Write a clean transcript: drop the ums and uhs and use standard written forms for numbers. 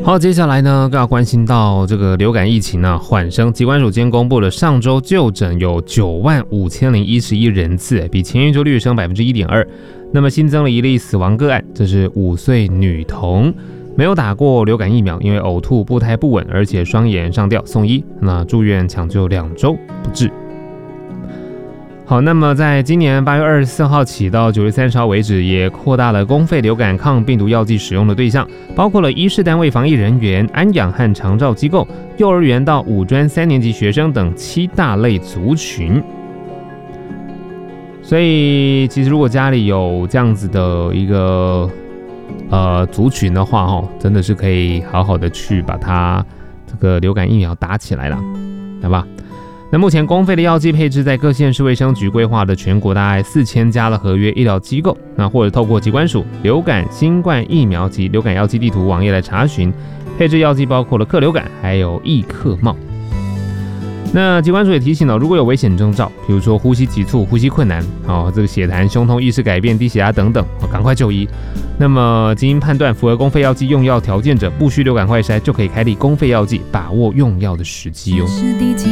好，接下来呢，更要关心到这个流感疫情呢缓升，疾管署今天公布了上周就诊有95011人次，比前一周略升 1.2%。那么新增了一例死亡个案，这是5岁女童，没有打过流感疫苗，因为呕吐、步态不稳，而且双眼上吊，送医，那住院抢救2周不治。好，那么在今年8月24号起到9月30号为止，也扩大了公费流感抗病毒药剂使用的对象，包括了医事单位防疫人员、安养和长照机构、幼儿园到5专3年级学生等7大类族群。所以其实如果家里有这样子的一个族群的话，真的是可以好好的去把它这个流感疫苗打起来了，好吧？那目前公费的药剂配置在各县市卫生局规划的全国大概4000家的合约医疗机构，那或者透过疾管署流感、新冠疫苗及流感药剂地图网页来查询，配置药剂包括了克流感还有易克茂。那疾管署也提醒了，如果有危险征兆，比如说呼吸急促、呼吸困难、这个血痰、胸痛、意识改变、低血压等等，赶快就医。那么经判断符合公费药剂用药条件者，不需流感快筛就可以开立公费药剂，把握用药的时机哦。